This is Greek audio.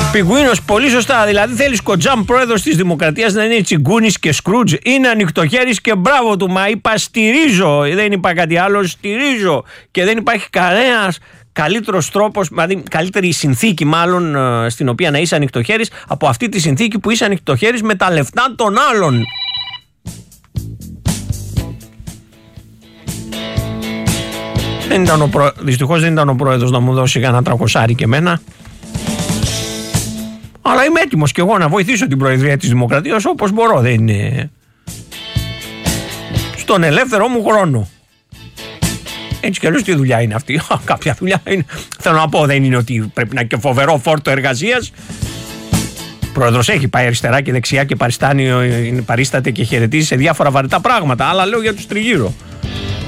Πιγκουίνος, πολύ σωστά. Δηλαδή θέλεις Κοτζάμ πρόεδρος της Δημοκρατίας να είναι Τσιγκούνης και Σκρούτζ. Είναι ανοιχτοχέρης και μπράβο του. Μα είπα στηρίζω. Δεν είπα κάτι άλλο. Στηρίζω. Και δεν υπάρχει κανένας καλύτερος τρόπος, δηλαδή καλύτερη συνθήκη μάλλον στην οποία να είσαι ανοιχτοχέρης από αυτή τη συνθήκη που είσαι ανοιχτοχέρης με τα λεφτά των άλλων. Δυστυχώς δεν ήταν ο πρόεδρος να μου δώσει κανένα 300 και εμένα. Αλλά είμαι έτοιμος και εγώ να βοηθήσω την Προεδρία της Δημοκρατίας όπως μπορώ. Δεν είναι στον ελεύθερο μου χρόνο. Έτσι κι αλλιώς τι δουλειά είναι αυτή. Κάποια δουλειά είναι. Θέλω να πω, δεν είναι ότι πρέπει να είναι και φοβερό φόρτο εργασίας. Ο πρόεδρος έχει πάει αριστερά και δεξιά και παρίσταται και χαιρετίζει σε διάφορα βαρετά πράγματα. Αλλά λέω για τους τριγύρω.